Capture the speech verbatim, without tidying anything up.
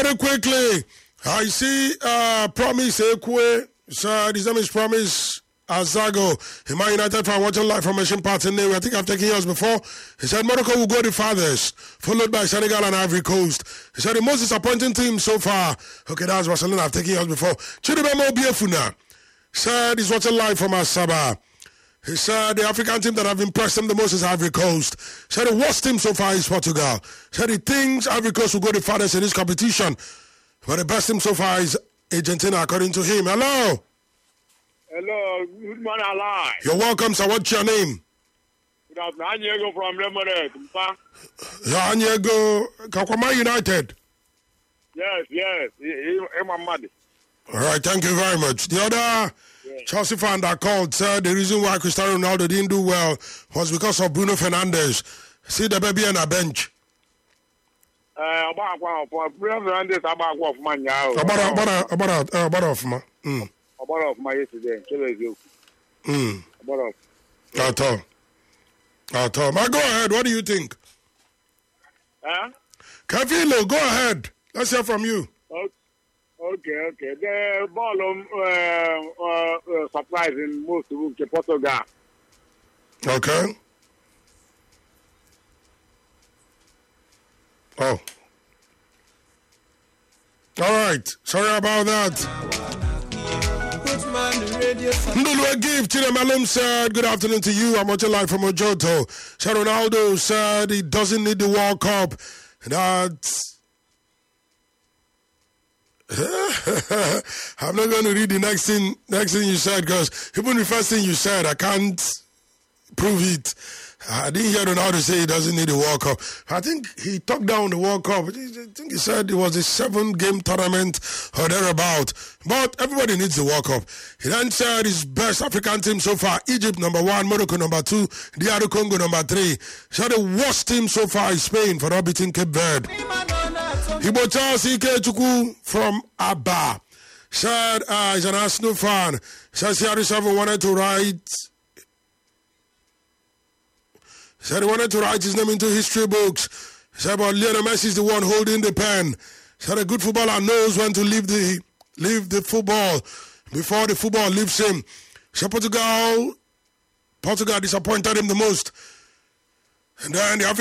very quickly, I see uh, Promise Ekwe. So his name is Promise Azago. He Man United fan watching live from Mission Park in I think I've taken yours before. He said Morocco will go the farthest, followed by Senegal and Ivory Coast. He said the most disappointing team so far. Okay, that's Barcelona. I've taken yours before. Chidibemo Biefuna said he's watching live from Asaba. He said the African team that have impressed him the most is Ivory Coast. He said the worst team so far is Portugal. He said he thinks Ivory Coast will go the farthest in this competition. But the best team so far is Argentina, according to him. Hello. Hello. Good morning, alive. You're welcome, sir. What's your name? Good afternoon. Anyego from Lemonade. Yeah, Anyego. Kakwama United. Yes, yes. I'm mad. All right, thank you very much. The other yeah. Chelsea fan that called said the reason why Cristiano Ronaldo didn't do well was because of Bruno Fernandes. See the baby on a bench. Uh, about about Bruno Fernandes about of man now. About about about about of man. Mm. About of my yesterday. Mm. About of. At all. At all. But go ahead. What do you think? Huh? Kavilo, go ahead. Let's hear from you. Okay. Okay, okay. The ball um, uh, uh, uh, surprising most of Portugal. Okay. Oh. All right. Sorry about that. Ndulu give Chinemalum said, good afternoon to you. I'm watching live from Ojoto. So Ronaldo said he doesn't need the World Cup. That's I'm not going to read the next thing next thing you said because even the first thing you said, I can't prove it. I didn't hear Ronaldo say he doesn't need the World Cup. I think he talked down the World Cup. I think he said it was a seven-game tournament or thereabout. But everybody needs the World Cup. He then said his best African team so far, Egypt number one, Morocco number two, D R Congo number three. He said the worst team so far is Spain for not beating Cape Verde. Ibo Charles Ike Chukwu from Abba said uh, he's an Arsenal fan. Says C R seven wanted to write... He said he wanted to write his name into history books. He said, but Lionel Messi is the one holding the pen. He said a good footballer knows when to leave the leave the football before the football leaves him. He said Portugal, Portugal disappointed him the most. And then the African